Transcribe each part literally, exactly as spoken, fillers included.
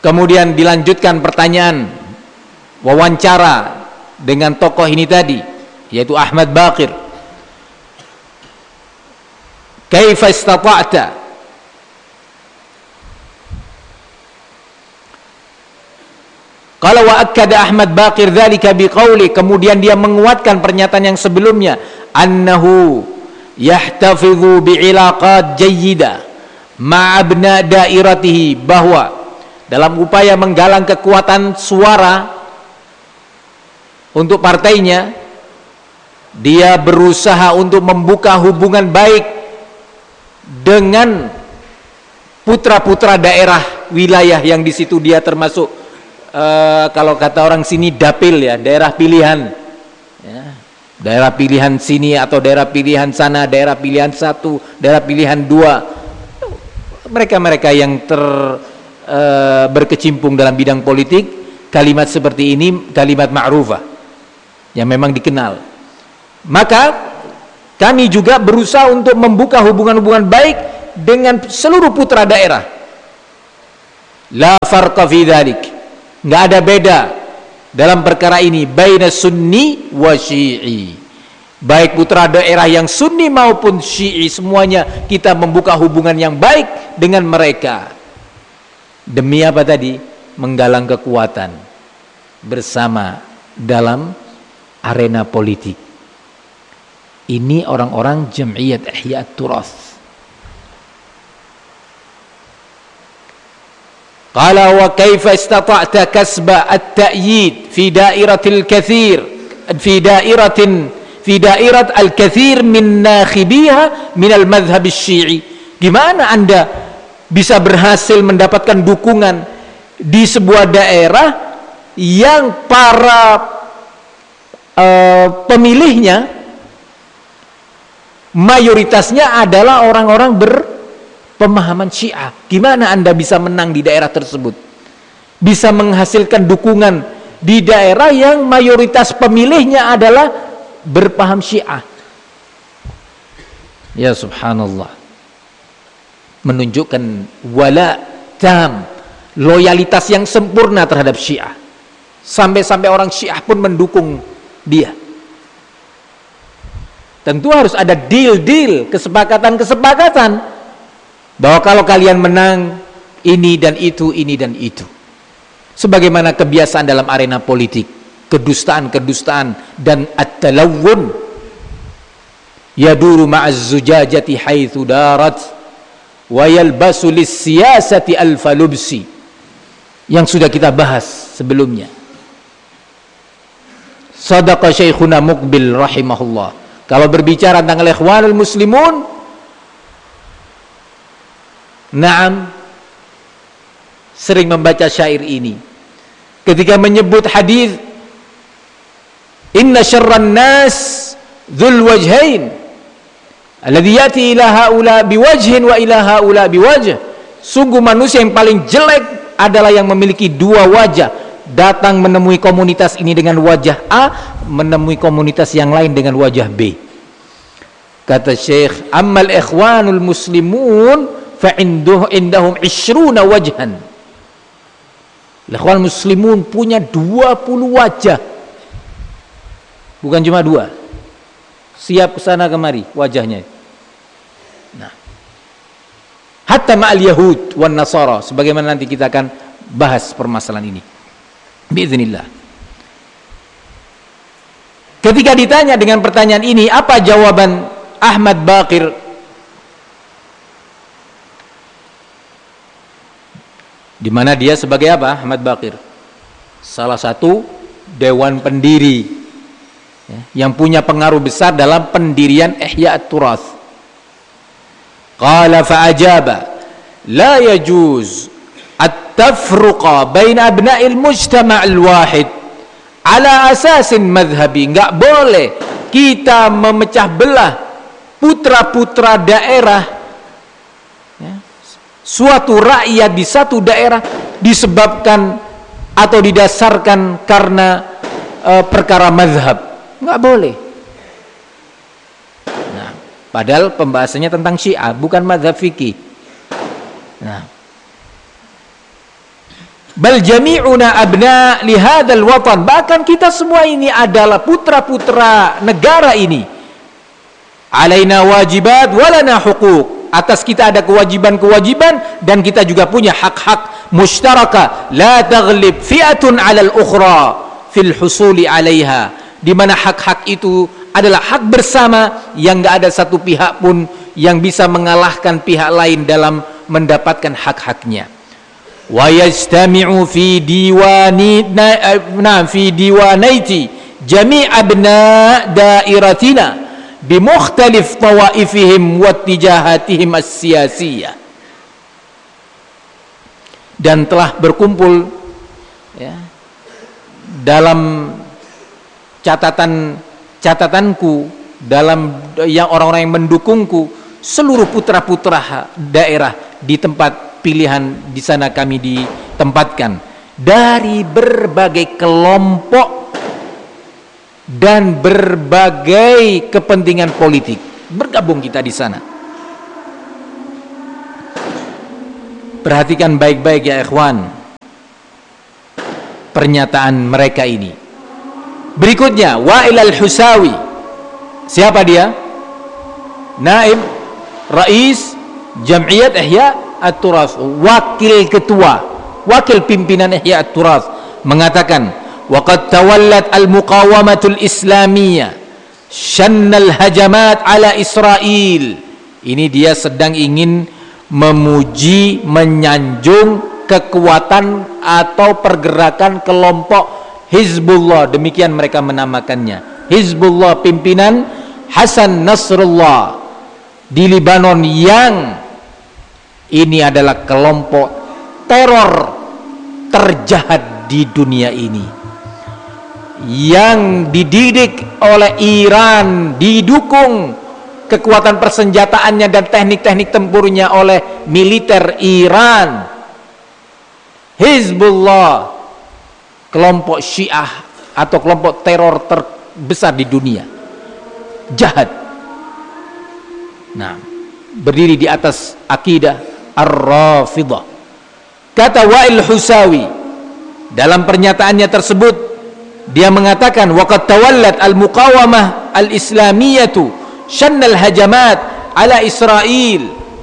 Kemudian dilanjutkan pertanyaan wawancara dengan tokoh ini tadi, yaitu Ahmad Baqir. Kaifa istata'ta? Qala wa akkada Ahmad Baqir dzalika biqauli, kemudian dia menguatkan pernyataan yang sebelumnya, annahu yahtafidhu bi'ilaqat jayyidah ma'abna dairatihi, bahwa dalam upaya menggalang kekuatan suara untuk partainya, dia berusaha untuk membuka hubungan baik dengan putra-putra daerah wilayah yang di situ dia termasuk, uh, kalau kata orang sini dapil ya, daerah pilihan ya. Daerah pilihan sini atau daerah pilihan sana, daerah pilihan satu, daerah pilihan dua, mereka-mereka yang ter uh, berkecimpung dalam bidang politik. Kalimat seperti ini kalimat ma'rufah yang memang dikenal. Maka kami juga berusaha untuk membuka hubungan-hubungan baik dengan seluruh putra daerah. La farqa fi dzalik, enggak ada beda dalam perkara ini baina sunni wa syi'i. Baik putra daerah yang sunni maupun syi'i, semuanya kita membuka hubungan yang baik dengan mereka. Demi apa tadi? Menggalang kekuatan bersama dalam arena politik. Ini orang-orang Jam'iyat Ihya At-Turath. Qala wa kaifa istata'ta kasba at-ta'yid fi dairatil katsir fi dairatin fi dairat al-katsir min nakhibiha min al-madhhab asy-syi'i. Gimana Anda bisa berhasil mendapatkan dukungan di sebuah daerah yang para uh, pemilihnya mayoritasnya adalah orang-orang berpemahaman Syiah? Gimana Anda bisa menang di daerah tersebut? Bisa menghasilkan dukungan di daerah yang mayoritas pemilihnya adalah berpaham Syiah? Ya subhanallah. Menunjukkan wala tam, loyalitas yang sempurna terhadap Syiah. Sampai-sampai orang Syiah pun mendukung dia. Tentu harus ada deal-deal, kesepakatan-kesepakatan, bahwa kalau kalian menang ini dan itu, ini dan itu. Sebagaimana kebiasaan dalam arena politik, kedustaan-kedustaan dan at-talawun yaduru ma'az zujajati haitsu darat wa yalbasu lis-siyasati al-falubsi, yang sudah kita bahas sebelumnya. Sadaqa Syekhuna Muqbil rahimahullah. Kalau berbicara tentang al-ikhwanul muslimun, na'am, sering membaca syair ini ketika menyebut hadis inna syarran nas dzul wajhain alladzi yati ila haula biwajhin wa ila haula biwajh. Sungguh manusia yang paling jelek adalah yang memiliki dua wajah, datang menemui komunitas ini dengan wajah A, menemui komunitas yang lain dengan wajah B. Kata Syekh, ammal ikhwanul muslimun fa indahum ishruna wajhan. Ikhwan muslimun punya dua puluh wajah. Bukan cuma dua. Siap kesana kemari wajahnya. Nah, hatta ma'al yahud wan nasara, sebagaimana nanti kita akan bahas permasalahan ini biiznillah. Ketika ditanya dengan pertanyaan ini, apa jawaban Ahmad Baqir? Di mana dia sebagai apa? Ahmad Baqir salah satu dewan pendiri ya, yang punya pengaruh besar dalam pendirian Ihya At-Turath. Qala fa'ajaba la yajuz at-tafruqa baina abna'il mujtama' al-wahid ala asasin madhhabi. Enggak boleh kita memecah belah putra-putra daerah ya, suatu rakyat di satu daerah disebabkan atau didasarkan karena e, perkara mazhab. Enggak boleh. Nah, padahal pembahasannya tentang Syiah, bukan mazhab fikih. Nah, Bal jami'una abna li hadzal watan, bahkan kita semua ini adalah putra-putra negara ini. Alaina wajibat walana huquq, atas kita ada kewajiban-kewajiban dan kita juga punya hak-hak musytaraka. La taghlib fi'atun 'alal ukhra fil husuli 'alaiha, di mana hak-hak itu adalah hak bersama yang enggak ada satu pihak pun yang bisa mengalahkan pihak lain dalam mendapatkan hak-haknya. Wa yajtami'u fi diwani na fi diwanaiti jami' abna dairatina bi mukhtalif tawaifihim wa tijahatihim as-siyasiyah, dan telah berkumpul ya, dalam catatan catatanku, dalam yang orang-orang yang mendukungku, seluruh putra-putra daerah di tempat pilihan di sana kami ditempatkan dari berbagai kelompok dan berbagai kepentingan politik, bergabung kita di sana. Perhatikan baik-baik ya ikhwan pernyataan mereka ini. Berikutnya Wa'il al-Husawi, siapa dia? Naib Rais Jam'iyat Ihya At-Turath, wakil ketua, wakil pimpinan Ihya At-Turath, mengatakan waqad tawallat al-muqawamatul islamiyah syannal hajamat ala Israel. Ini dia sedang ingin memuji, menyanjung kekuatan atau pergerakan kelompok Hizbullah, demikian mereka menamakannya. Hizbullah pimpinan Hasan Nasrullah di Libanon, yang ini adalah kelompok teror terjahat di dunia ini, yang dididik oleh Iran, didukung kekuatan persenjataannya dan teknik-teknik tempurnya oleh militer Iran. Hizbullah, kelompok Syiah atau kelompok teror terbesar di dunia, jahat. Nah, berdiri di atas akidah Ar-Rafidah. Kata Wa'il Husawi dalam pernyataannya tersebut, dia mengatakan waqad tawallat al-muqawamah al-islamiyatu syannal hajamat ala Israel,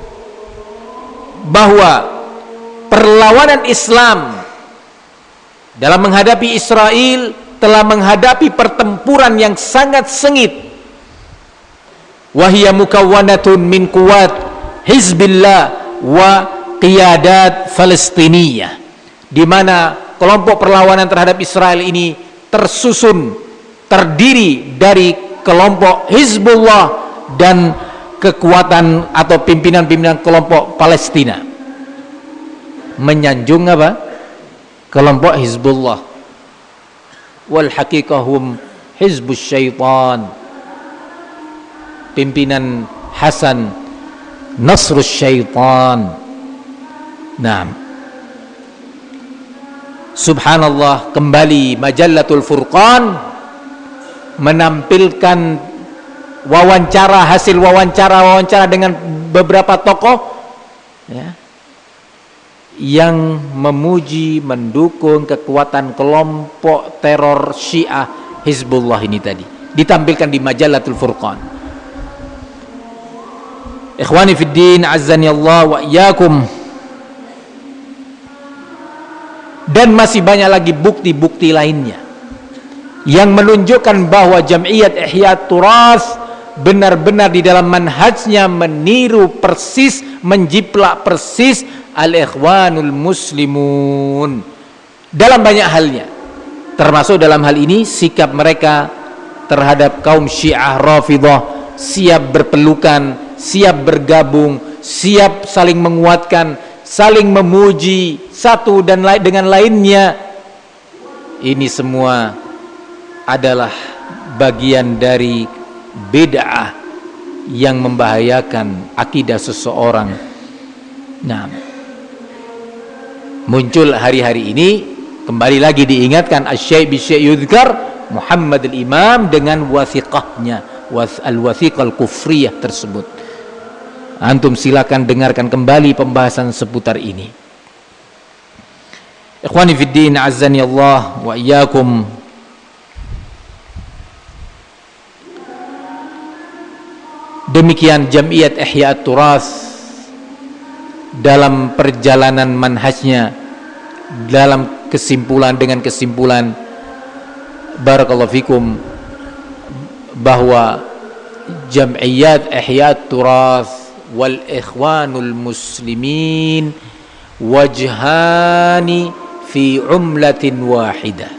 bahwa perlawanan Islam dalam menghadapi Israel telah menghadapi pertempuran yang sangat sengit. Wahia mukawwanatun min quwat Hizbillah wa qiyadat Palestiniyah, di mana kelompok perlawanan terhadap Israel ini tersusun, terdiri dari kelompok Hizbullah dan kekuatan atau pimpinan-pimpinan kelompok Palestina. Menyanjung apa? Kelompok Hizbullah. Wal haqiqahum hizbus syaitan, pimpinan Hasan Nasrus syaitan. Nah, subhanallah, kembali Majallatul Furqan menampilkan wawancara, hasil wawancara-wawancara dengan beberapa tokoh ya, yang memuji, mendukung kekuatan kelompok teror Syiah Hizbullah ini tadi, ditampilkan di Majallatul Furqan. Ikhwani fid din, azzani Allah wa iyyakum. Dan masih banyak lagi bukti-bukti lainnya yang menunjukkan bahwa Jam'iyat Ihya Turath benar-benar di dalam manhajnya meniru persis, menjiplak persis al-ikhwanul muslimun dalam banyak halnya, termasuk dalam hal ini sikap mereka terhadap kaum Syiah Rafidah, siap berpelukan, siap bergabung, siap saling menguatkan, saling memuji satu dan lain dengan lainnya. Ini semua adalah bagian dari bid'ah yang membahayakan akidah seseorang. Nah, muncul hari-hari ini kembali lagi diingatkan asy-syai' bi-syai' yudhkar Muhammad al-Imam dengan wathiqahnya, al-wathiqah al-kufriyah tersebut. Antum silakan dengarkan kembali pembahasan seputar ini. Ikhwani fid din, azzani Allah wa iyyakum. Demikian Jam'iyat Ihya At-Turath dalam perjalanan manhajnya, dalam kesimpulan dengan kesimpulan, barakallahu fikum, bahwa Jam'iyat Ihya At-Turath wal Ikhwanul Muslimin wajhani fi umlatin wahidah,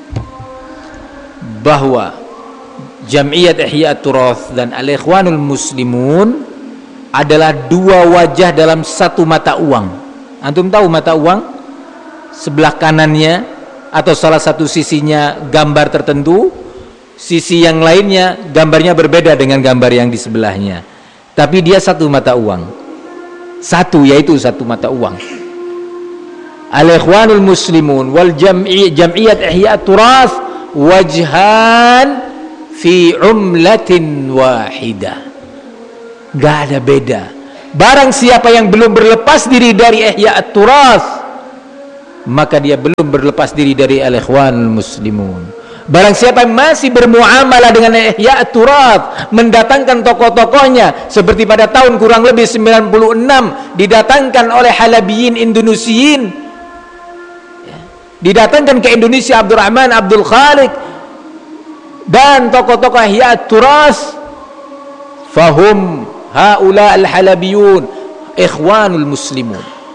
bahwa Jam'iyat Ihya At-Turath dan Al-Ikhwanul Muslimun adalah dua wajah dalam satu mata uang. Antum tahu mata uang? Sebelah kanannya atau salah satu sisinya gambar tertentu, sisi yang lainnya gambarnya berbeda dengan gambar yang di sebelahnya. Tapi dia satu mata uang. Satu, yaitu satu mata uang. Al-Ikhwanul Muslimun wal Jam'iyat Ihya At-Turath wajhan fi umlatin wahidah. Gak ada beda. Barang siapa yang belum berlepas diri dari Ihya At-Turath, maka dia belum berlepas diri dari Al-Ikhwanul Muslimun. Barang siapa yang masih bermuamalah dengan Ihya At-Turath, mendatangkan tokoh-tokohnya seperti pada tahun kurang lebih sembilan puluh enam didatangkan oleh Halabiyin Indonesiin, didatangkan ke Indonesia Abdurrahman Abdul Khaliq dan tokoh-tokoh Ihya At-Turath, fahum haula al-halabiyun ikhwanul muslimun,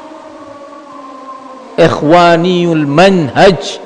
ikhwaniyul manhaj,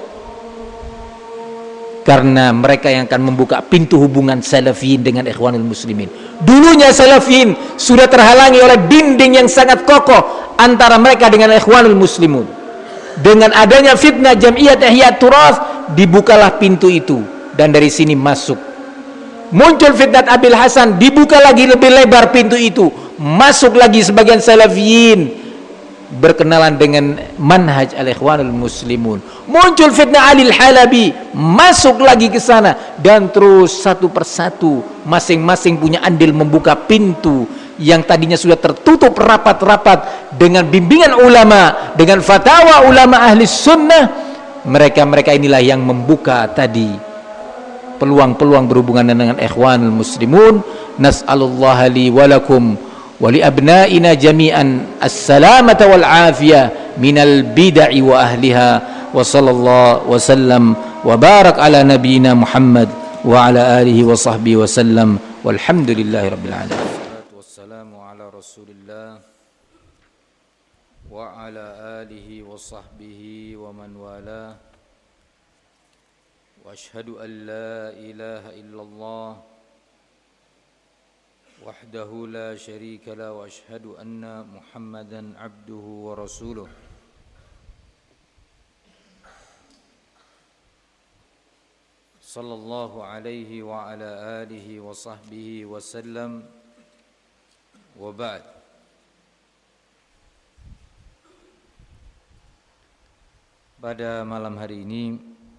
karena mereka yang akan membuka pintu hubungan salafiyin dengan ikhwanul muslimin. Dulunya salafiyin sudah terhalangi oleh dinding yang sangat kokoh antara mereka dengan ikhwanul muslimun. Dengan adanya fitnah Jam'iyat Ihya At-Turath, dibukalah pintu itu, dan dari sini masuk. Muncul fitnah Abil Hasan, dibuka lagi lebih lebar pintu itu, masuk lagi sebagian salafiyin berkenalan dengan manhaj Al-Ikhwanul Muslimun. Muncul fitnah Ali Al-Halabi, masuk lagi ke sana, dan terus satu persatu masing-masing punya andil membuka pintu yang tadinya sudah tertutup rapat-rapat dengan bimbingan ulama, dengan fatwa ulama ahli sunnah. Mereka-mereka inilah yang membuka tadi peluang-peluang berhubungan dengan ikhwanul muslimun. Nas'alullaha li walakum wa li abnaina jami'an as-salamata wal afiyah minal bid'i wa ahliha, wa sallallahu wa sallam wa barak ala nabiyyina Muhammad wa ala alihi wa sahbihi wa sallam, walhamdulillahi rabbil alamin. Wassalamu ala rasulillah wa ala alihi wa sahbihi wa man walah. وأشهد أن لا إله إلا الله وحده لا شريك له وأشهد أن محمدا عبده ورسوله صلى الله عليه وعلى آله وصحبه وسلم وبعد. Pada malam hari ini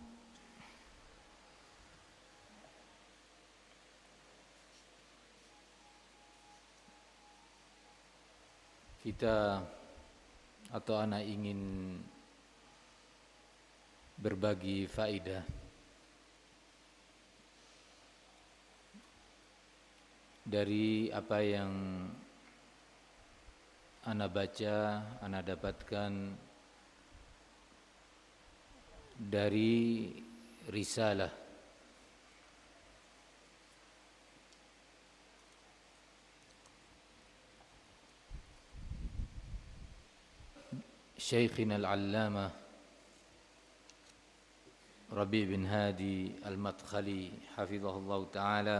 kita atau anak ingin berbagi faedah dari apa yang ana baca, ana dapatkan dari risalah Syekhina al-Allamah Rabi' bin Hadi al-Madkhali hafizahullah ta'ala,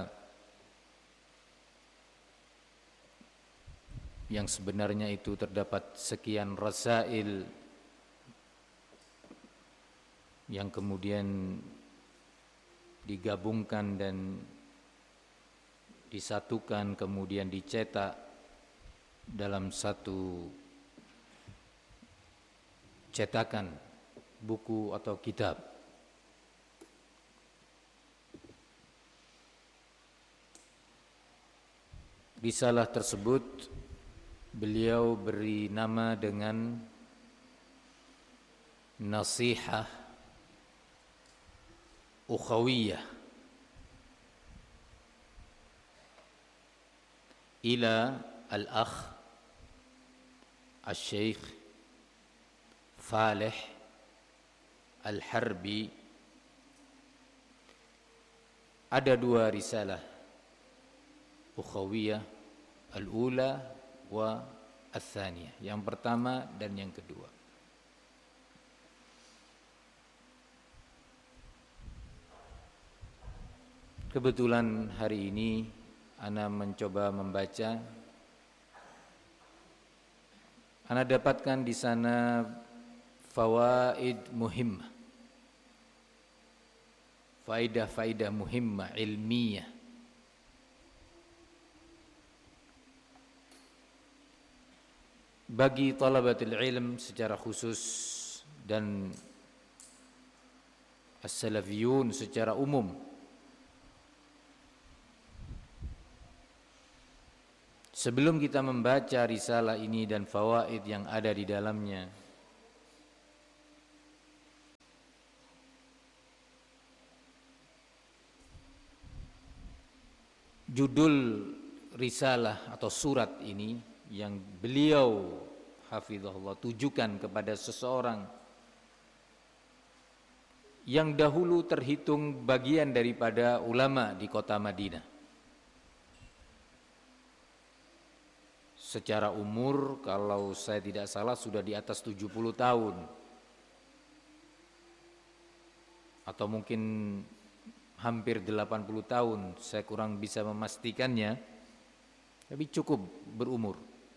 yang sebenarnya itu terdapat sekian rasail yang kemudian digabungkan dan disatukan, kemudian dicetak dalam satu cetakan buku atau kitab. Risalah tersebut beliau beri nama dengan nasihah ukhawiyah ila al-akh al-Syekh Faleh Al-Harbi. Ada dua risalah ukhawiyah, al-ula wa al-thaniyah, yang pertama dan yang kedua. Kebetulan hari ini ana mencoba membaca, ana dapatkan di sana fawaid muhimmah, faidah-faidah muhimmah ilmiah bagi talabatul ilm secara khusus dan as-salafiyun secara umum. Sebelum kita membaca risalah ini dan fawaid yang ada di dalamnya, judul risalah atau surat ini yang beliau hafizahullah tujukan kepada seseorang yang dahulu terhitung bagian daripada ulama di kota Madinah. Secara umur kalau saya tidak salah sudah di atas tujuh puluh tahun, atau mungkin hampir delapan puluh tahun, saya kurang bisa memastikannya, tapi cukup berumur.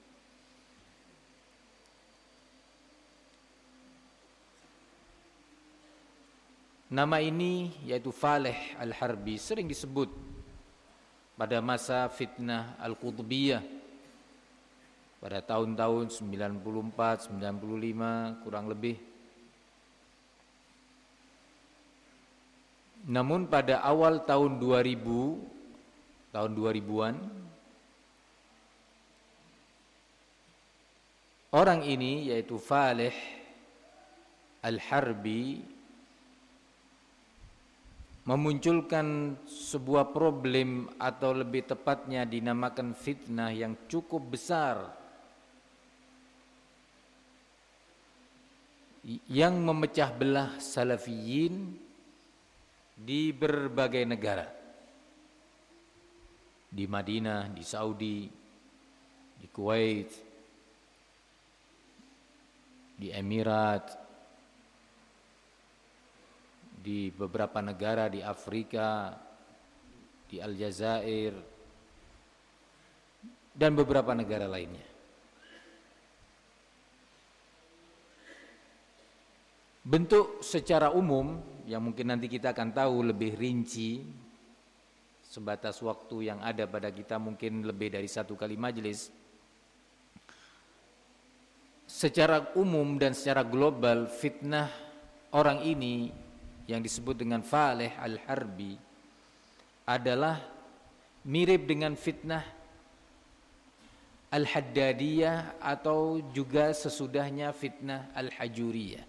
Nama ini yaitu Faleh Al-Harbi sering disebut pada masa fitnah Al-Qutbiyah pada tahun-tahun sembilan puluh empat sembilan puluh lima kurang lebih. Namun pada awal tahun dua ribu, tahun dua ribuan, orang ini yaitu Faleh Al-Harbi memunculkan sebuah problem, atau lebih tepatnya dinamakan fitnah yang cukup besar yang memecah belah salafiyin di berbagai negara, di Madinah, di Saudi, di Kuwait, di Emirat, di beberapa negara di Afrika, di Aljazair, dan beberapa negara lainnya. Bentuk secara umum yang mungkin nanti kita akan tahu lebih rinci, sebatas waktu yang ada pada kita mungkin lebih dari satu kali majelis. Secara umum dan secara global, fitnah orang ini yang disebut dengan Faleh Al-Harbi adalah mirip dengan fitnah Al-Haddadiyah atau juga sesudahnya fitnah Al-Hajuriyah,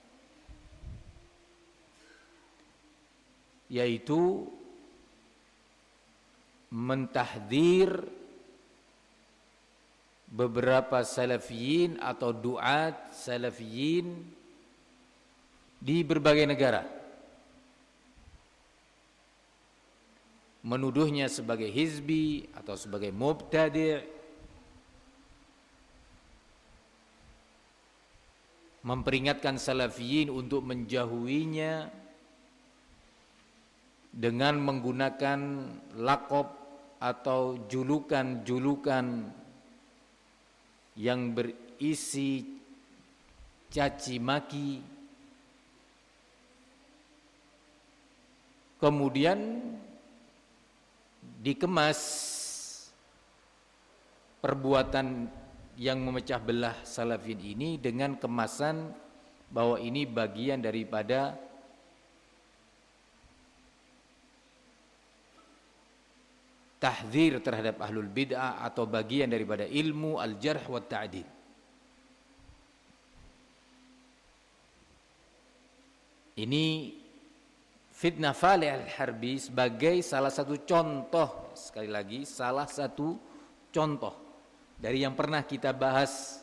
yaitu mentahdzir beberapa salafiyin atau duat salafiyin di berbagai negara, menuduhnya sebagai hizbi atau sebagai mubtadi', memperingatkan salafiyin untuk menjauhinya dengan menggunakan laqab atau julukan-julukan yang berisi caci maki, kemudian dikemas perbuatan yang memecah belah salafin ini dengan kemasan bahwa ini bagian daripada tahdzir terhadap ahlul bid'ah atau bagian daripada ilmu al-jarh wa ta'dil. Ini fitnah Falih Al-Harbi sebagai salah satu contoh, sekali lagi salah satu contoh dari yang pernah kita bahas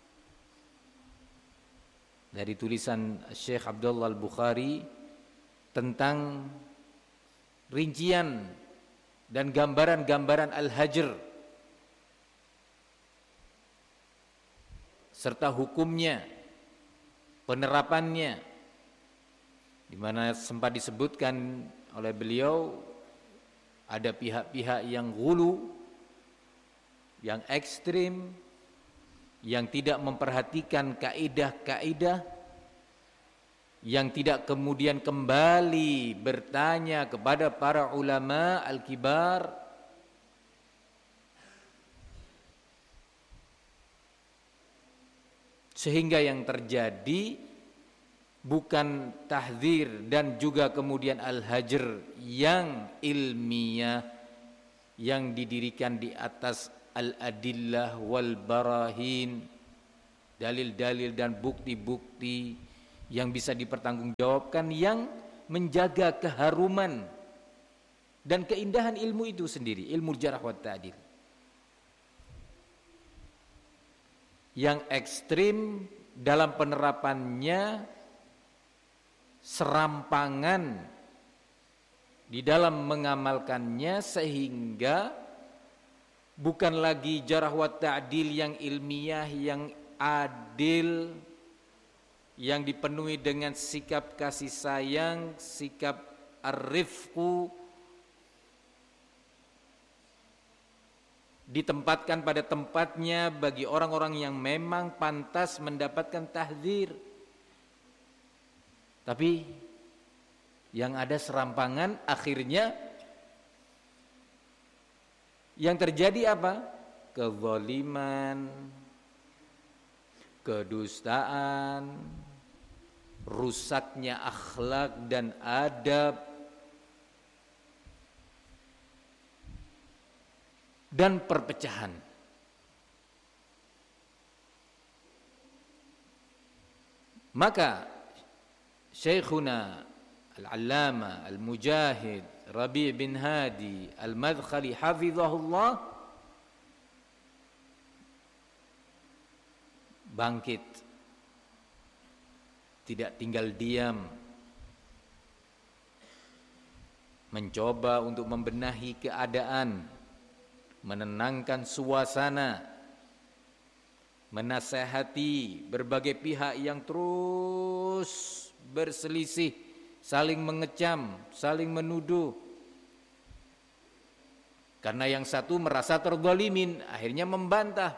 dari tulisan Syekh Abdullah Al-Bukhari tentang rincian dan gambaran-gambaran Al-Hajr serta hukumnya, penerapannya, di mana sempat disebutkan oleh beliau ada pihak-pihak yang ghulu, yang ekstrim, yang tidak memperhatikan kaidah-kaidah, yang tidak kemudian kembali bertanya kepada para ulama al-kibar, sehingga yang terjadi bukan tahdzir dan juga kemudian al-hajr yang ilmiah yang didirikan di atas al-adillah wal barahin, dalil-dalil dan bukti-bukti yang bisa dipertanggungjawabkan, yang menjaga keharuman dan keindahan ilmu itu sendiri, ilmu jarh wa ta'dil. Yang ekstrim dalam penerapannya, serampangan di dalam mengamalkannya, sehingga bukan lagi jarh wa ta'dil yang ilmiah, yang adil, yang dipenuhi dengan sikap kasih sayang, sikap ar-rifqu, ditempatkan pada tempatnya bagi orang-orang yang memang pantas mendapatkan tahdzir. Tapi yang ada serampangan, akhirnya yang terjadi apa? Kezaliman, kedustaan, rusaknya akhlak dan adab, dan perpecahan. Maka Syekhuna Al-Allama Al-Mujahid Rabi' bin Hadi Al-Madkhali hafizahullah bangkit, tidak tinggal diam, mencoba untuk membenahi keadaan, menenangkan suasana, menasehati berbagai pihak yang terus berselisih, saling mengecam, saling menuduh. Karena yang satu merasa terzalimin, akhirnya membantah,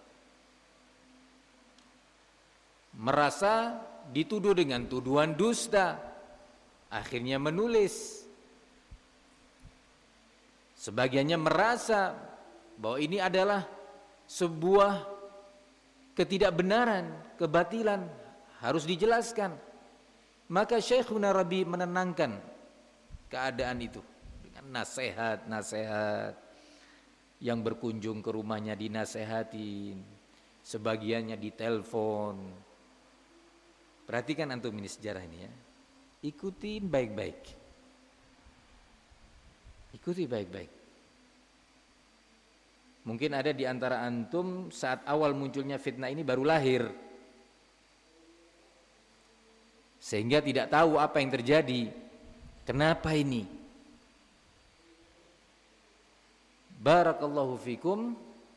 merasa dituduh dengan tuduhan dusta, akhirnya menulis. Sebagiannya merasa bahwa ini adalah sebuah ketidakbenaran, kebatilan, harus dijelaskan. Maka Syekhuna Rabi menenangkan keadaan itu dengan nasihat-nasihat, yang berkunjung ke rumahnya dinasehatin, sebagiannya ditelepon. Perhatikan antum ini sejarah ini ya, ikutin baik-baik, ikuti baik-baik. Mungkin ada di antara antum saat awal munculnya fitnah ini baru lahir, sehingga tidak tahu apa yang terjadi. Kenapa ini? Barakallahu fikum.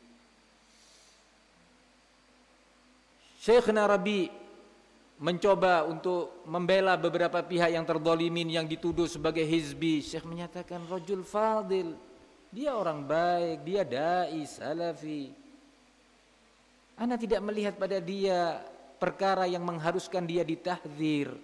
Syekhna Rabi mencoba untuk membela beberapa pihak yang terzalimin, yang dituduh sebagai hizbi. Syekh menyatakan rajul fadil, dia orang baik, dia dai salafi. Ana tidak melihat pada dia perkara yang mengharuskan dia ditahdzir.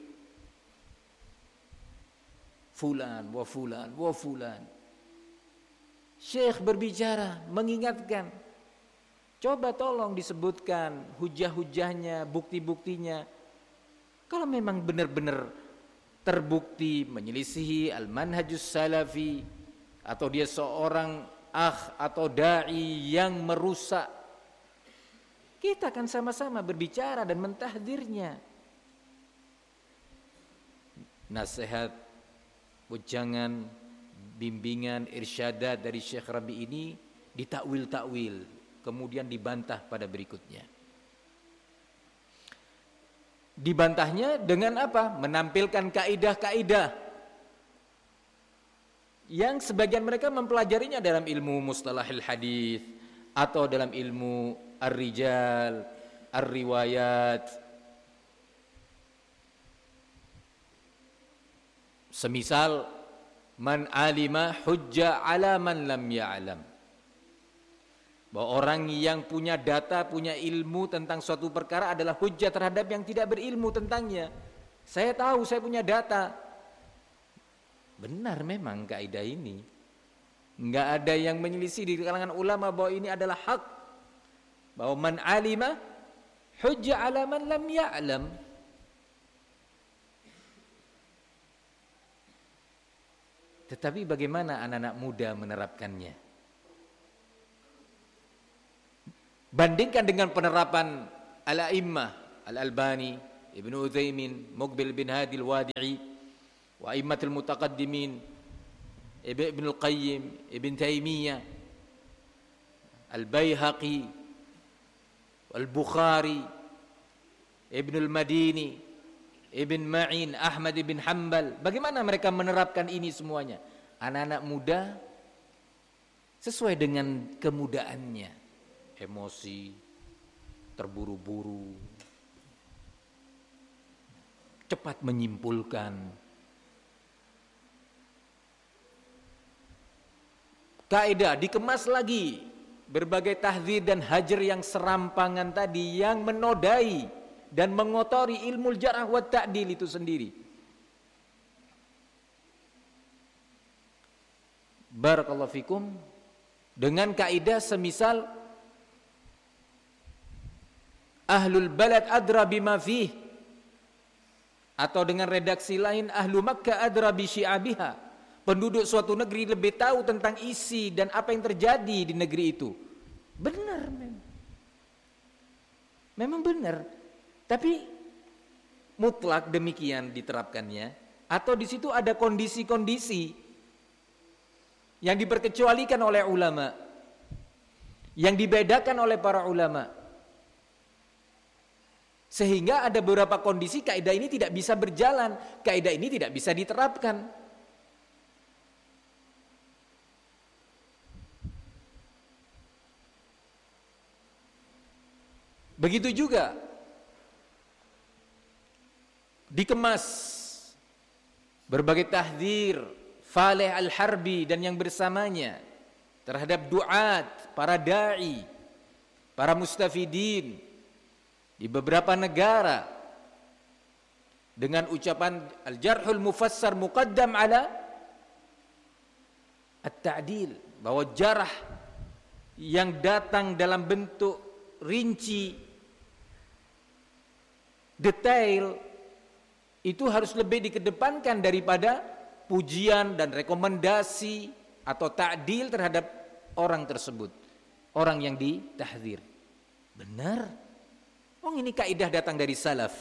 Fulan wa fulan wa fulan. Syekh berbicara, mengingatkan, coba tolong disebutkan hujah-hujahnya, bukti-buktinya. Kalau memang benar-benar terbukti menyelisihi al-manhajus salafi, atau dia seorang akh atau dai yang merusak, kita akan sama-sama berbicara dan mentahdzirnya. nasihat, wejangan, bimbingan, irsyadat dari Syekh Rabi ini ditakwil-takwil, kemudian dibantah pada berikutnya. Dibantahnya dengan apa? Menampilkan kaidah-kaidah yang sebagian mereka mempelajarinya dalam ilmu mustalahil hadis atau dalam ilmu ar-rijal, ar-riwayat. Semisal man alima hujja ala man lam ya'lam. Bahwa orang yang punya data, punya ilmu tentang suatu perkara adalah hujjah terhadap yang tidak berilmu tentangnya. Saya tahu, saya punya data. Benar memang kaidah ini. Enggak ada yang menyelisih di kalangan ulama bahwa ini adalah hak. Bahwa man alima hujjah ala man lam ya'lam. Tetapi bagaimana anak-anak muda menerapkannya? Bandingkan dengan penerapan al-a'immah Al-Albani, Ibnu Utsaimin, Muqbil bin Hadi Al-Wadi'i, wa a'immatul mutaqaddimin, Ibnu Al-Qayyim, Ibn Taimiyah, Al-Baihaqi, Al-Bukhari, Ibnu Al-Madini, Ibn Ma'in, Ahmad bin Hanbal. Bagaimana mereka menerapkan ini semuanya? Anak-anak muda sesuai dengan kemudaannya, emosi, terburu-buru, cepat menyimpulkan. Kaidah dikemas lagi, berbagai tahdzir dan hajar yang serampangan tadi yang menodai dan mengotori ilmu jarh wa ta'dil itu sendiri. Barakallahu fikum. Dengan kaidah semisal ahlul balad adra bima fih, atau dengan redaksi lain ahlu Makkah adra bi syi'abiha. Penduduk suatu negeri lebih tahu tentang isi dan apa yang terjadi di negeri itu. Benar memang. Memang benar. Tapi mutlak demikian diterapkannya, atau di situ ada kondisi-kondisi yang diperkecualikan oleh ulama, yang dibedakan oleh para ulama, sehingga ada beberapa kondisi kaidah ini tidak bisa berjalan, kaidah ini tidak bisa diterapkan. Begitu juga dikemas berbagai tahdzir Faleh Al-Harbi dan yang bersamanya terhadap duat, para da'i, para mustafidin di beberapa negara dengan ucapan al-jarhul mufassar muqaddam ala at-ta'dil, bahwa jarah yang datang dalam bentuk rinci, detail, itu harus lebih dikedepankan daripada pujian dan rekomendasi atau ta'dil terhadap orang tersebut, orang yang ditahdzir. Benar. Oh, ini kaidah datang dari salaf.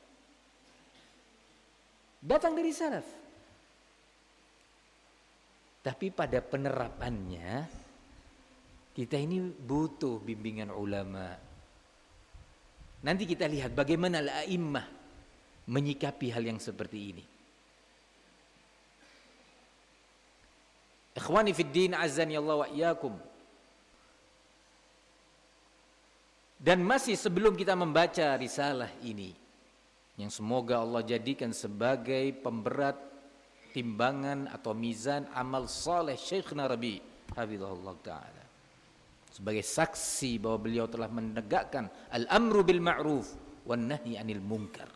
Datang dari salaf. Tapi pada penerapannya kita ini butuh bimbingan ulama. Nanti kita lihat bagaimana al-a'immah menyikapi hal yang seperti ini. Ikhwani fid din, azani Allah wa iyyakum. Dan masih sebelum kita membaca risalah ini, yang semoga Allah jadikan sebagai pemberat timbangan atau mizan amal saleh Syekhna Rabi hafizahullah ta'ala, sebagai saksi bahwa beliau telah menegakkan al-amru bil ma'ruf wan nahyi 'anil munkar.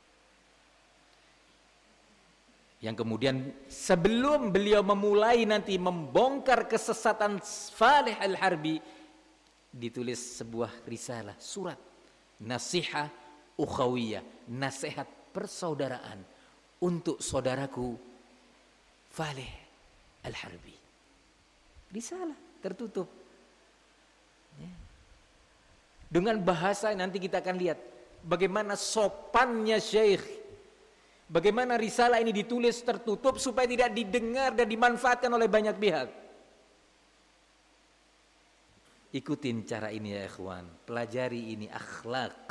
Yang kemudian sebelum beliau memulai nanti membongkar kesesatan Faleh Al-Harbi, ditulis sebuah risalah, surat nasihat ukhawiyah, nasihat persaudaraan untuk saudaraku Faleh Al-Harbi. Risalah tertutup. Ya. Dengan bahasa nanti kita akan lihat bagaimana sopannya Syekh Bagaimana risalah ini ditulis tertutup supaya tidak didengar dan dimanfaatkan oleh banyak pihak. Ikutin cara ini ya ikhwan, pelajari ini akhlak.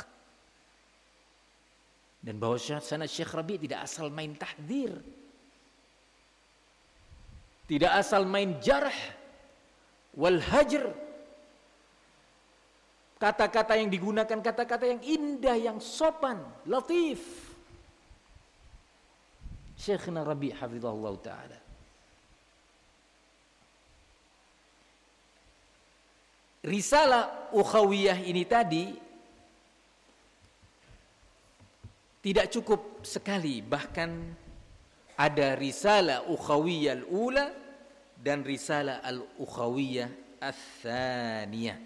Dan bahwasanya Syekh Rabi' tidak asal main tahdzir, tidak asal main jarh wal hajr. Kata-kata yang digunakan kata-kata yang indah, yang sopan, latif. Syekhna Rabi' hafizahullah ta'ala. Risalah ukhawiyah ini tadi tidak cukup sekali, bahkan ada risalah ukhawiyah al-ula dan risalah al-ukhawiyah ats-tsaniyah.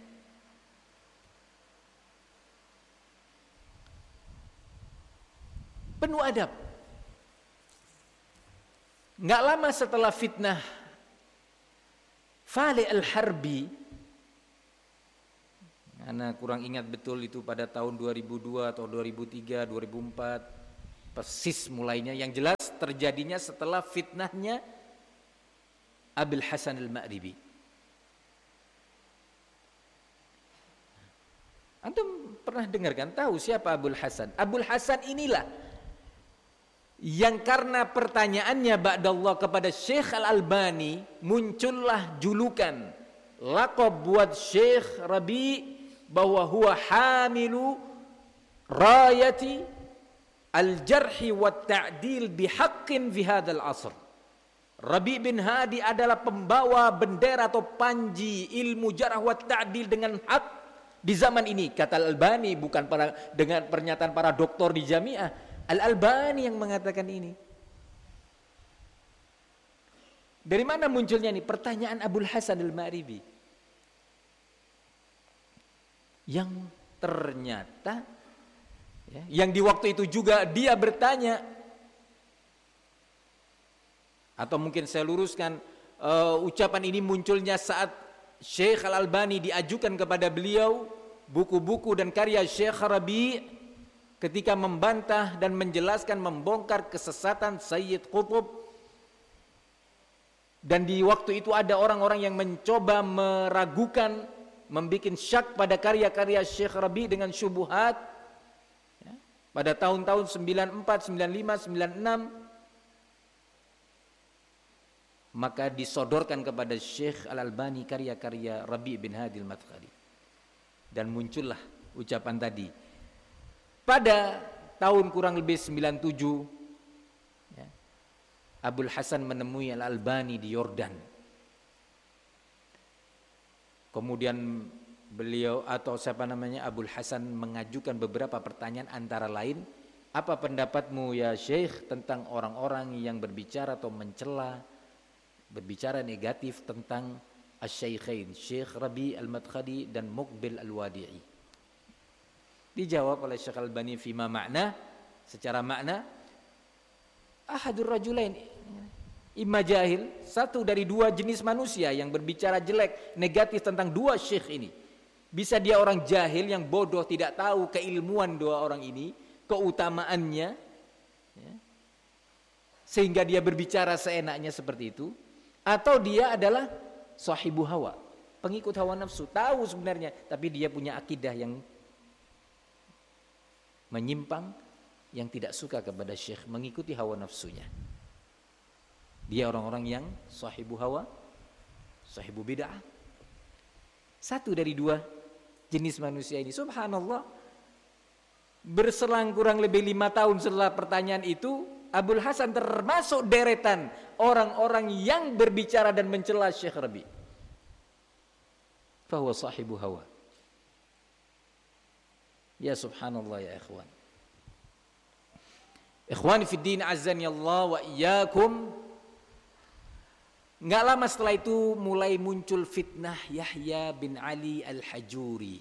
Penuh adab. Nggak lama setelah fitnah Fali al-Harbi, Ana kurang ingat betul itu pada tahun dua ribu dua atau dua ribu tiga, dua ribu empat persis mulainya. Yang jelas terjadinya setelah fitnahnya Abul Hasan al-Ma'ribi. Antum pernah dengarkan, tahu siapa Abul Hasan? Abul Hasan inilah yang karena pertanyaannya ba'dallah kepada Syekh Al-Albani muncullah julukan, laqab buat Syekh Rabi' bahwa huwa hamilu rayati al-jarhi wa ta'dil bihaqqin fi hadzal asr. Rabi' bin Hadi adalah pembawa bendera atau panji ilmu jarh wa ta'dil dengan hak di zaman ini, kata Al-Albani, bukan para dengan pernyataan para doktor di jamiah. Al-Albani yang mengatakan ini. Dari mana munculnya ini? Pertanyaan Abul Hasan al-Ma'ribi, yang ternyata ya, yang di waktu itu juga dia bertanya, atau mungkin saya luruskan, uh, ucapan ini munculnya saat Syekh Al-Albani diajukan kepada beliau buku-buku dan karya Syekh Rabi' ketika membantah dan menjelaskan, membongkar kesesatan Sayyid Qutb. Dan di waktu itu ada orang-orang yang mencoba meragukan, membuat syak pada karya-karya Syekh Rabi' dengan syubuhat ya, pada tahun-tahun sembilan puluh empat, sembilan puluh lima, sembilan puluh enam. Maka disodorkan kepada Syekh Al-Albani karya-karya Rabi' bin Hadi al-Madkhali, dan muncullah ucapan tadi. Pada tahun kurang lebih sembilan puluh tujuh ya, Abul Hasan menemui Al-Albani di Yordan. Kemudian beliau atau siapa namanya Abul Hasan mengajukan beberapa pertanyaan, antara lain, apa pendapatmu ya Syekh tentang orang-orang yang berbicara atau mencela, berbicara negatif tentang Asy-Syaikhain, Syekh Rabi' al-Madkhali dan Muqbil al-Wadi'i. Dijawab oleh Syekh Al-Albani fima makna, secara makna, ahadur rajulain, imma jahil, satu dari dua jenis manusia yang berbicara jelek, negatif tentang dua syekh ini. Bisa dia orang jahil yang bodoh, tidak tahu keilmuan dua orang ini, keutamaannya ya, sehingga dia berbicara seenaknya seperti itu. Atau dia adalah sahibu hawa, pengikut hawa nafsu, tahu sebenarnya, tapi dia punya akidah yang menyimpang, yang tidak suka kepada syekh, mengikuti hawa nafsunya. Dia orang-orang yang sahibu hawa, sahibu bid'ah. Satu dari dua jenis manusia ini. Subhanallah, berselang kurang lebih lima tahun setelah pertanyaan itu, Abul Hasan termasuk deretan orang-orang yang berbicara dan mencela Syekh Rabi'. Fahuwa sahibu hawa. Ya subhanallah ya ikhwan. Ikhwani fid din azani Allah wa iyyakum. Enggak lama setelah itu mulai muncul fitnah Yahya bin Ali al-Hajuri.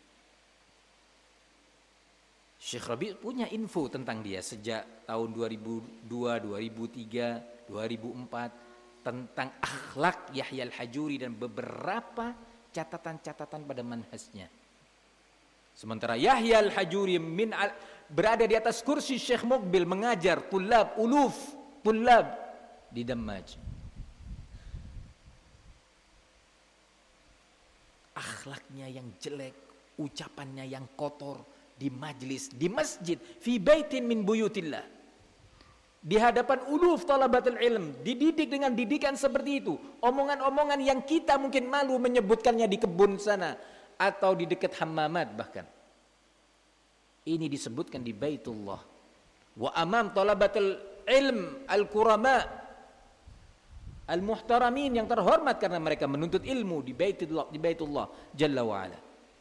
Syekh Rabi' punya info tentang dia sejak tahun dua ribu dua, dua ribu tiga, dua ribu empat tentang akhlak Yahya al-Hajuri dan beberapa catatan-catatan pada manhajnya. Sementara Yahya al-Hajuri min al, berada di atas kursi Syekh Muqbil mengajar tulab, uluf tulab di Dammaj. Akhlaknya yang jelek, ucapannya yang kotor di majlis, di masjid, fi baitin min buyutillah, di hadapan uluf talabatul ilm, dididik dengan didikan seperti itu. Omongan-omongan yang kita mungkin malu menyebutkannya di kebun sana atau di dekat hammamat bahkan. Ini disebutkan di Baitullah. Wa amam talabatul ilm al-kurama al-muhtaramin, yang terhormat karena mereka menuntut ilmu di Baitullah, di Baitullah Jalla wa Ala.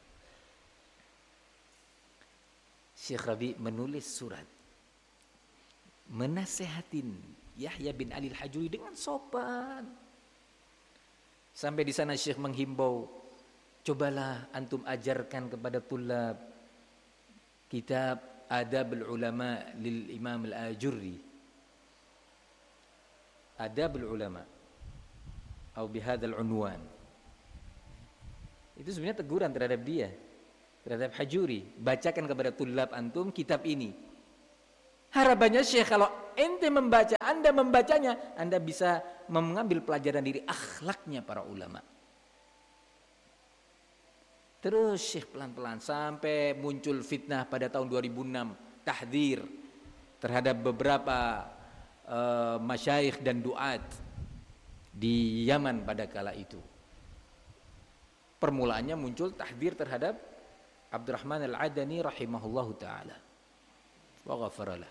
Syekh Rabi menulis surat menasehatin Yahya bin Ali al-Hajuri dengan sopan. Sampai di sana Syekh menghimbau, cobalah antum ajarkan kepada tulab kitab Adabul Ulama lil Imam al-Ajurri. Adabul Ulama atau bihadzal unwan. Itu sebenarnya teguran terhadap dia, terhadap Hajuri. Bacakan kepada tulab antum kitab ini. Harapannya Syekh kalau ente membaca, anda membacanya, anda bisa mengambil pelajaran dari akhlaknya para ulama. Terus Syekh pelan-pelan sampai muncul fitnah pada tahun dua ribu enam, tahdzir terhadap beberapa uh, masyayikh dan duat di Yaman pada kala itu. Permulaannya muncul tahdzir terhadap Abdurrahman Al-Adani rahimahullahu taala. Wa ghafaralah.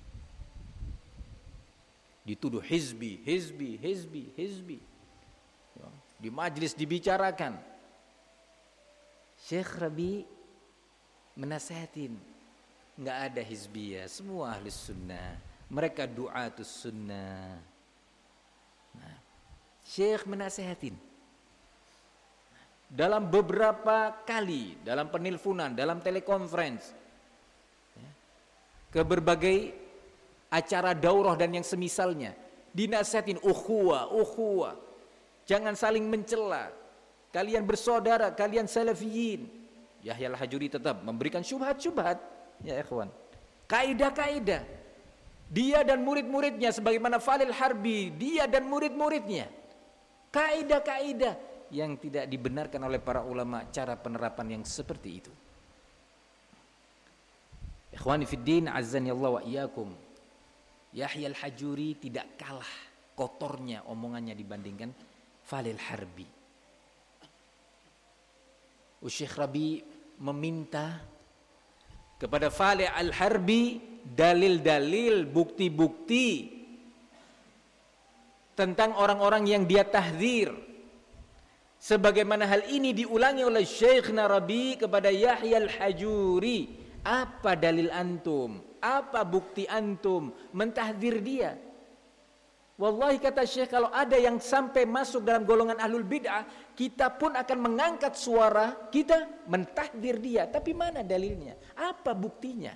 Dituduh hizbi, hizbi, hizbi, hizbi. Di majlis dibicarakan. Syekh Rabi menasehatin, enggak ada hizbiyah, semua ahli sunnah, mereka du'atus sunnah. Nah, Syekh menasehatin dalam beberapa kali, dalam penelponan, dalam telekonferensi, ya, ke berbagai acara daurah dan yang semisalnya, dinasihatin ukhuwah, ukhuwah, jangan saling mencela, kalian bersaudara, kalian salafiyin. Yahya al-Hajuri tetap memberikan syubhat-syubhat, ya ikhwan, kaidah-kaidah. Dia dan murid-muridnya sebagaimana Falil Harbi, dia dan murid-muridnya, kaidah-kaidah yang tidak dibenarkan oleh para ulama, cara penerapan yang seperti itu. Ikhwani fiddin, azzani Allah wa iyyakum. Yahya al-Hajuri tidak kalah kotornya omongannya dibandingkan Falil Harbi. Syekh Rabi meminta kepada Falih al-Harbi dalil-dalil, bukti-bukti tentang orang-orang yang dia tahdzir. Sebagaimana hal ini diulangi oleh Syekhna Rabi kepada Yahya al-Hajuri. Apa dalil antum? Apa bukti antum mentahdzir dia? Wallahi kata Syekh, kalau ada yang sampai masuk dalam golongan ahlul bid'ah, kita pun akan mengangkat suara kita mentahdzir dia. Tapi mana dalilnya? Apa buktinya?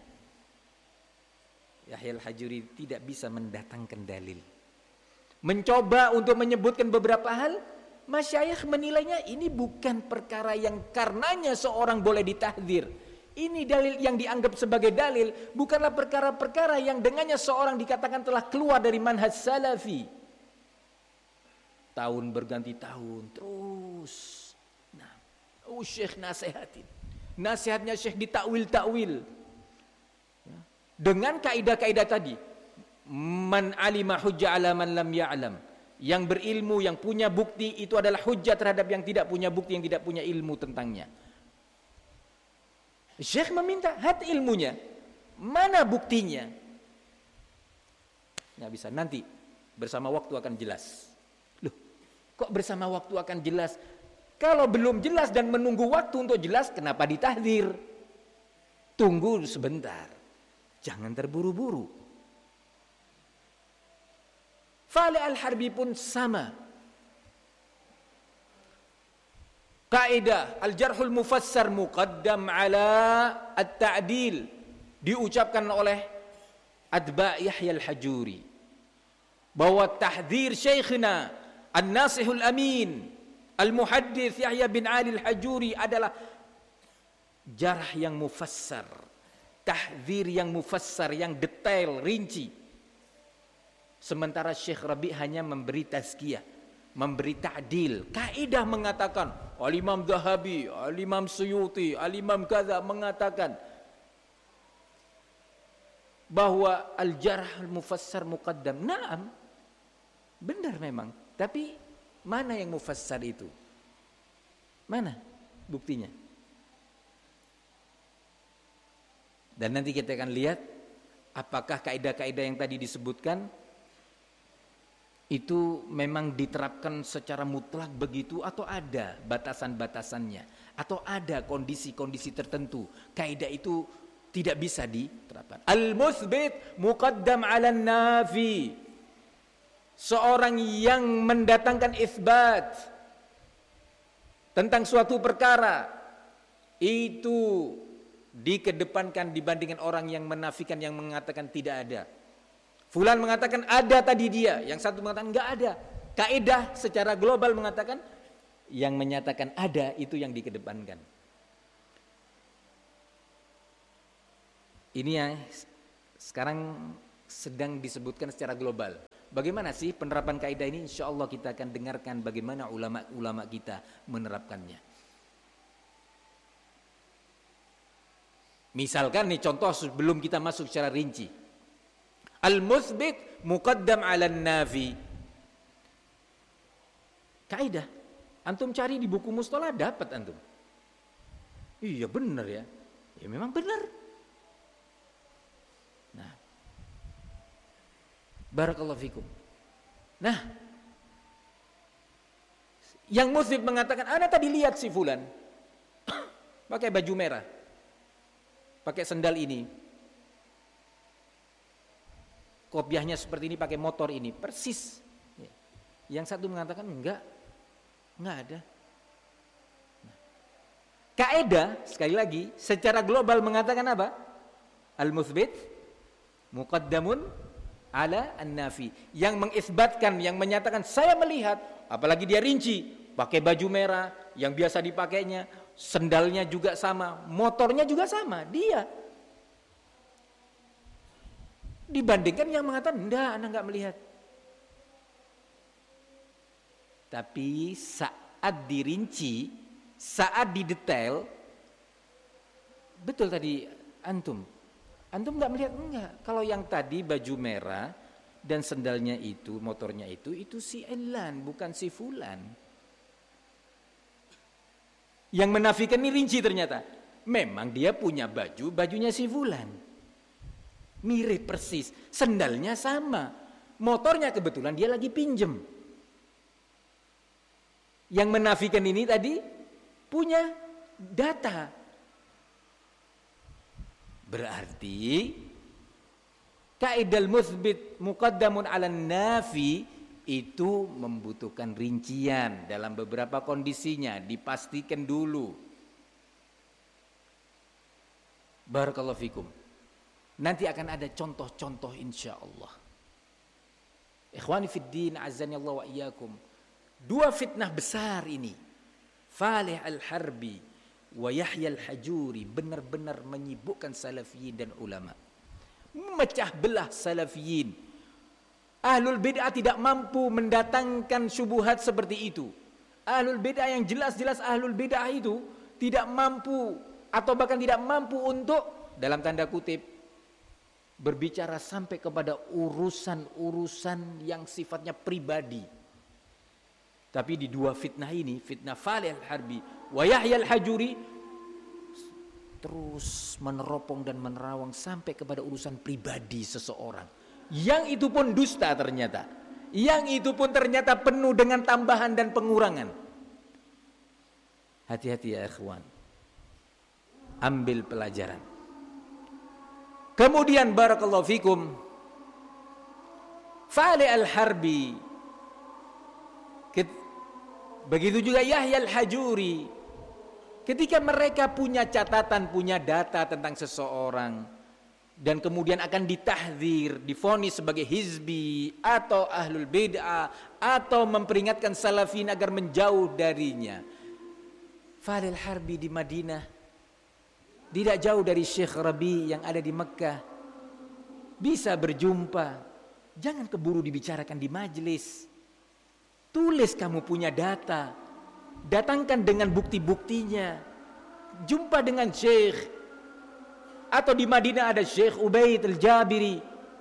Yahya al-Hajuri tidak bisa mendatangkan dalil. Mencoba untuk menyebutkan beberapa hal, masyayikh menilainya ini bukan perkara yang karenanya seorang boleh ditahdzir. Ini dalil yang dianggap sebagai dalil, bukanlah perkara-perkara yang dengannya seorang dikatakan telah keluar dari manhaj salafi. Tahun berganti tahun terus. Nah, oh Syekh nasihatin. Nasihatnya Syekh ditakwil-takwil. Ya. Dengan kaidah-kaidah tadi. Man alima hujjah ala man lam ya'lam. Yang berilmu, yang punya bukti, itu adalah hujjah terhadap yang tidak punya bukti, yang tidak punya ilmu tentangnya. Syekh meminta hati ilmunya, mana buktinya? Nggak bisa, nanti bersama waktu akan jelas. Loh, kok bersama waktu akan jelas? Kalau belum jelas dan menunggu waktu untuk jelas, kenapa ditahdzir? Tunggu sebentar, jangan terburu-buru. Falih al-Harbi pun sama. Kaidah al-jarhul mufassar muqaddam ala at-ta'dil diucapkan oleh atba' Yahya al-Hajuri, bahwa tahdzir syekhina an-nasihul amin al-muhaddits Yahya bin Ali al-Hajuri adalah jarh yang mufassar, tahdzir yang mufassar, yang detail, rinci. Sementara Syekh Rabi' hanya memberi tazkiyah, memberi ta'dil. Kaidah mengatakan, Al-Imam Zahabi, Al-Imam Suyuti, Al-Imam Kaza mengatakan bahwa al-jarh al-mufassar muqaddam. Naam, benar memang. Tapi mana yang mufassar itu? Mana buktinya? Dan nanti kita akan lihat apakah kaidah-kaidah yang tadi disebutkan itu memang diterapkan secara mutlak begitu, atau ada batasan-batasannya, atau ada kondisi-kondisi tertentu kaidah itu tidak bisa diterapkan. Al-mutsbit muqaddam 'ala an-nafi. Seorang yang mendatangkan isbat tentang suatu perkara itu dikedepankan dibandingkan orang yang menafikan, yang mengatakan tidak ada. Fulan mengatakan ada tadi dia, yang satu mengatakan enggak ada. Kaidah secara global mengatakan yang menyatakan ada itu yang dikedepankan. Ini yang sekarang sedang disebutkan secara global. Bagaimana sih penerapan kaidah ini? Insya Allah kita akan dengarkan bagaimana ulama-ulama kita menerapkannya. Misalkan nih contoh sebelum kita masuk secara rinci. Al-mutsbit muqaddam 'ala an-nafi. Kaidah. Antum cari di buku mustalah dapat antum. Iya benar ya. Ya memang benar. Nah, barakallahu fikum. Nah, yang mutsbit mengatakan, ana tadi lihat si fulan pakai baju merah, pakai sendal ini, kopiahnya seperti ini, pakai motor ini, persis. Yang satu mengatakan enggak, enggak ada. Nah, kaidah sekali lagi secara global mengatakan apa? Al-mutsbit muqaddamun 'ala an-nafi. Yang mengisbatkan, yang menyatakan saya melihat, apalagi dia rinci, pakai baju merah yang biasa dipakainya, sendalnya juga sama, motornya juga sama, dia. Dibandingkan yang mengatakan enggak, Anda enggak melihat. Tapi saat dirinci, saat didetail, betul tadi antum Antum enggak melihat? Enggak. Kalau yang tadi baju merah dan sendalnya itu, motornya itu, itu si Elan, bukan si Fulan. Yang menafikan ini rinci ternyata. Memang dia punya baju, bajunya si Fulan. Mirip persis. Sendalnya sama. Motornya kebetulan dia lagi pinjem. Yang menafikan ini tadi punya data. Berarti kaidah mutsbit muqaddamun 'ala nafi itu membutuhkan rincian dalam beberapa kondisinya, dipastikan dulu. Barakallahu fikum. Nanti akan ada contoh-contoh insyaallah. Ikhwani fid din, azani Allah wa iyyakum. Dua fitnah besar ini, Falih al-Harbi wa Yahya al-Hajuri, benar-benar menyibukkan salafiyin dan ulama, memecah belah salafiyin. Ahlul bid'ah tidak mampu mendatangkan syubhat seperti itu. Ahlul bid'ah yang jelas-jelas ahlul bid'ah itu tidak mampu, atau bahkan tidak mampu untuk, dalam tanda kutip, berbicara sampai kepada urusan-urusan yang sifatnya pribadi. Tapi di dua fitnah ini, fitnah Falih al-Harbi wa Yahya al-Hajuri, terus meneropong dan menerawang sampai kepada urusan pribadi seseorang. Yang itu pun dusta ternyata. Yang itu pun ternyata penuh dengan tambahan dan pengurangan. Hati-hati ya ikhwan. Ambil pelajaran. Kemudian barakallahu fikum, Falih al-Harbi, begitu juga Yahya al-Hajuri, ketika mereka punya catatan, punya data tentang seseorang, dan kemudian akan ditahdzir, divonis sebagai hizbi atau ahlul bid'ah, atau memperingatkan salafin agar menjauh darinya. Falih al-Harbi di Madinah tidak jauh dari Syekh Rabi yang ada di Mekah, bisa berjumpa. Jangan keburu dibicarakan di majelis. Tulis kamu punya data, datangkan dengan bukti-buktinya. Jumpa dengan Syekh, atau di Madinah ada Syekh Ubaid Al-Jabiri.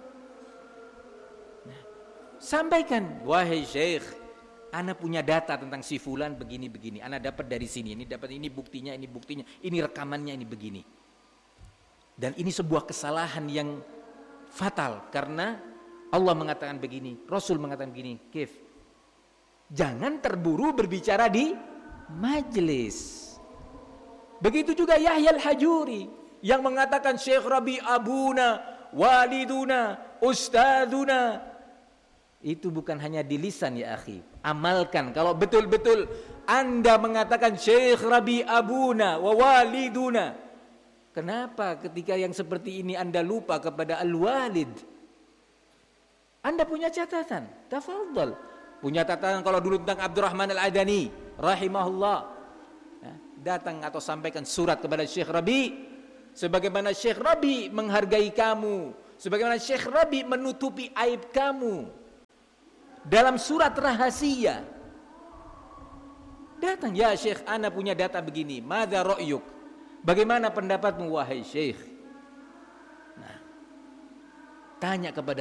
Nah, sampaikan, wahai Syekh, ana punya data tentang si fulan begini-begini. Ana dapat dari sini, ini dapat ini buktinya, ini buktinya, ini rekamannya, ini begini. Dan ini sebuah kesalahan yang fatal karena Allah mengatakan begini, Rasul mengatakan begini, Kif, jangan terburu berbicara di majelis. Begitu juga Yahya Al-Hajuri yang mengatakan Syekh Rabi abuna, waliduna, ustaduna. Itu bukan hanya di lisan ya akhi. Amalkan. Kalau betul-betul Anda mengatakan Syekh Rabi abuna wa waliduna, kenapa ketika yang seperti ini Anda lupa kepada al-walid? Anda punya catatan, tafadhal. Punya catatan kalau dulu tentang Abdurrahman Al-Adani rahimahullah, ya, datang atau sampaikan surat kepada Syekh Rabi, sebagaimana Syekh Rabi menghargai kamu, sebagaimana Syekh Rabi menutupi aib kamu dalam surat rahasia. Datang, ya Syekh, ana punya data begini, madza ra'yuk, bagaimana pendapatmu wahai Syekh? Nah, tanya kepada